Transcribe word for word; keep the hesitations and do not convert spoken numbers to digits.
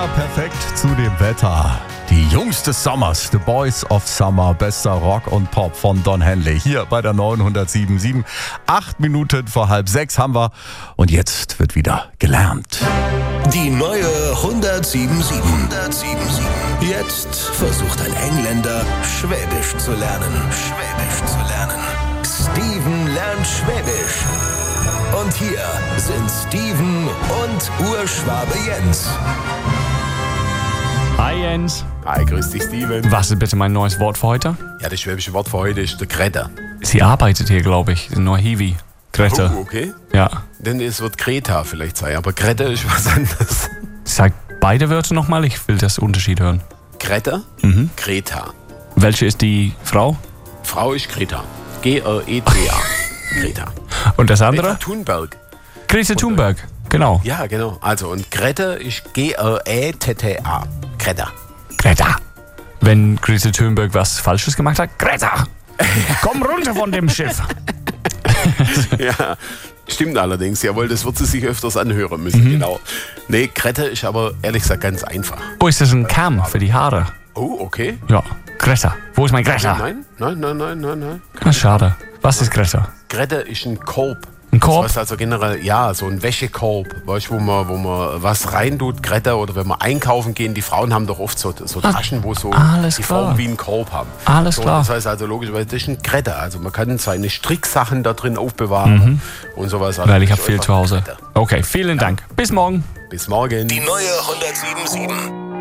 Immer perfekt zu dem Wetter. Die Jungs des Sommers, The Boys of Summer, bester Rock und Pop von Don Henley. Hier bei der neunhundertsieben Komma sieben. Acht Minuten vor halb sechs haben wir. Und jetzt wird wieder gelernt. Die neue hundertsieben Komma sieben. hundertsieben Komma sieben. Jetzt versucht ein Engländer, Schwäbisch zu lernen. Schwäbisch zu lernen. Steven lernt Schwäbisch. Und hier sind Steven und Urschwabe Jens. Hi Jens. Hi, grüß dich, Steven. Was ist bitte mein neues Wort für heute? Ja, das schwäbische Wort für heute ist der Greta. Sie arbeitet hier, glaube ich. Nur Hiwi. Greta. Oh, okay. Ja. Denn es wird Greta vielleicht sein, aber Greta ist was anderes. Sag beide Wörter nochmal, ich will das Unterschied hören. Greta, Mhm. Greta. Welche ist die Frau? Frau ist Greta. G R E T A. Greta. Und das Greta andere? Thunberg. Greta Thunberg. Genau. Ja, genau. Also, und Greta ist G R E T T A. Greta. Greta. Wenn Greta Thunberg was Falsches gemacht hat, Greta! Komm runter von dem Schiff! Ja, stimmt allerdings. Jawohl, das wird sie sich öfters anhören müssen. Mhm. Genau. Nee, Greta ist aber ehrlich gesagt ganz einfach. Oh, ist das ein Kamm für die Haare? Oh, okay. Ja. Greta. Wo ist mein Greta? Nein, nein, nein, nein, nein, nein. Ah, schade. Was ist Greta? Greta ist ein Korb. Ein Korb? Das heißt also generell, ja, so ein Wäschekorb, weißt, wo man, wo man was reintut, Greta, oder wenn wir einkaufen gehen, die Frauen haben doch oft so, so Taschen, wo so alles die klar. Form wie ein Korb haben. Alles so, klar. Das heißt also logischerweise, das ist ein Greta, also man kann seine Stricksachen da drin aufbewahren und sowas. Also Weil ich das habe ist viel einfach zu Hause. Greta. Okay, vielen Dank. Bis morgen. Bis morgen. Die neue hundertsieben Komma sieben.